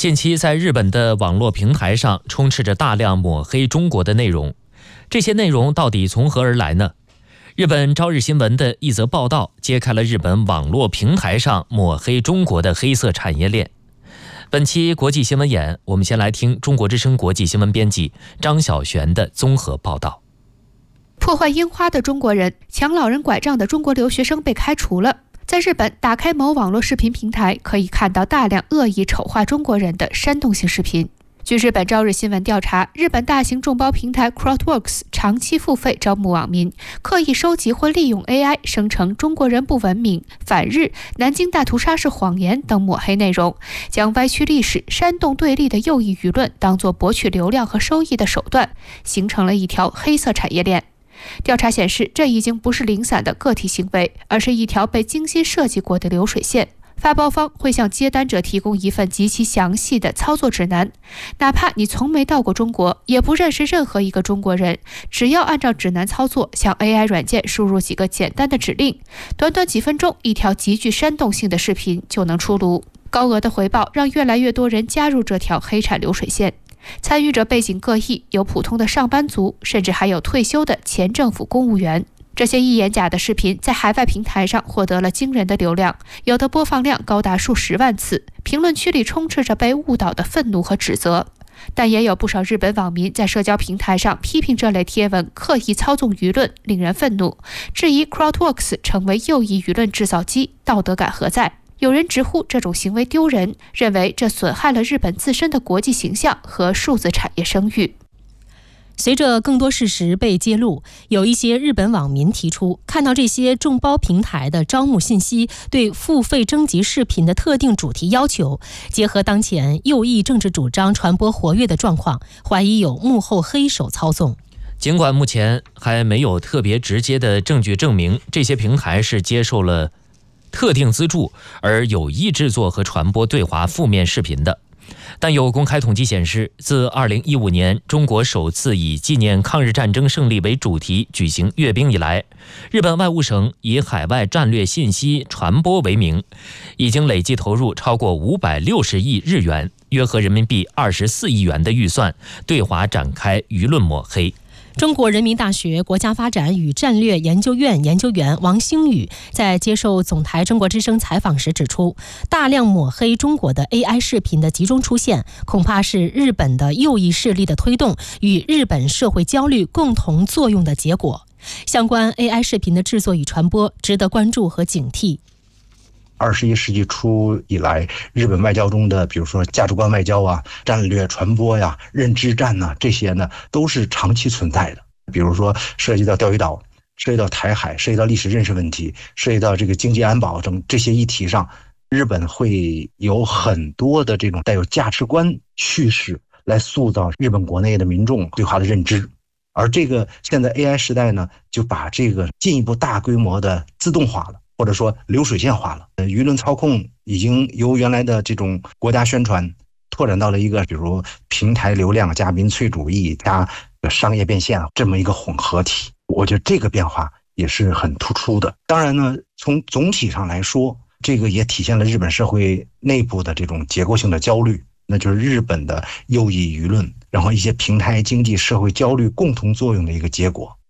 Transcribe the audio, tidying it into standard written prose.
近期在日本的网络平台上充斥着大量抹黑中国的内容，这些内容到底从何而来呢？日本朝日新闻的一则报道揭开了日本网络平台上抹黑中国的黑色产业链。本期国际新闻眼，我们先来听中国之声国际新闻编辑张晓璇的综合报道。 破坏樱花的中国人，抢老人拐杖的中国留学生被开除了。在日本，打开某网络视频平台，可以看到大量恶意丑化中国人的煽动性视频。据日本朝日新闻调查，日本大型众包平台 Crowdworks 长期付费招募网民，刻意收集或利用 AI 生成中国人不文明、反日、南京大屠杀是谎言等抹黑内容，将歪曲历史、煽动对立的右翼舆论当作博取流量和收益的手段，形成了一条黑色产业链。调查显示，这已经不是零散的个体行为，而是一条被精心设计过的流水线。发包方会向接单者提供一份极其详细的操作指南，哪怕你从没到过中国，也不认识任何一个中国人，只要按照指南操作，向 AI 软件输入几个简单的指令，短短几分钟，一条极具煽动性的视频就能出炉。高额的回报让越来越多人加入这条黑产流水线。参与者背景各异，有普通的上班族，甚至还有退休的前政府公务员。这些一眼假的视频在海外平台上获得了惊人的流量，有的播放量高达数十万次，评论区里充斥着被误导的愤怒和指责。但也有不少日本网民在社交平台上批评这类贴文刻意操纵舆论，令人愤怒，质疑 Crowdworks 成为右翼舆论制造机，道德感何在？有人直呼这种行为丢人，认为这损害了日本自身的国际形象和数字产业声誉。 随着更多事实被揭露，有一些日本网民提出，看到这些众包平台的招募信息对付费征集视频的特定主题要求，结合当前右翼政治主张传播活跃的状况，怀疑有幕后黑手操纵。 尽管目前还没有特别直接的证据证明这些平台是接受了特定资助而有意制作和传播对华负面视频的，但有公开统计显示，自2015年中国首次以纪念抗日战争胜利为主题举行阅兵以来，日本外务省以海外战略信息传播为名，已经累计投入超过560亿日元，约合人民币24亿元的预算，对华展开舆论抹黑。 中国人民大学国家发展与战略研究院研究员王星宇在接受总台中国之声采访时指出，大量抹黑中国的 AI 视频的集中出现，恐怕是日本的右翼势力的推动与日本社会焦虑共同作用的结果。相关 AI 视频的制作与传播值得关注和警惕。 21世纪初以来，日本外交中的比如说价值观外交啊、战略传播呀、认知战呐，这些呢都是长期存在的。比如说涉及到钓鱼岛、涉及到台海、涉及到历史认识问题、涉及到这个经济安保等这些议题上，日本会有很多的这种带有价值观叙事来塑造日本国内的民众对华的认知。而这个现在 AI 时代呢，就把这个进一步大规模的自动化了，或者说流水线化了。舆论操控已经由原来的这种国家宣传拓展到了一个比如平台流量加民粹主义加商业变现这么一个混合体。我觉得这个变化也是很突出的。当然呢，从总体上来说，这个也体现了日本社会内部的这种结构性的焦虑，那就是日本的右翼舆论，然后一些平台经济社会焦虑共同作用的一个结果。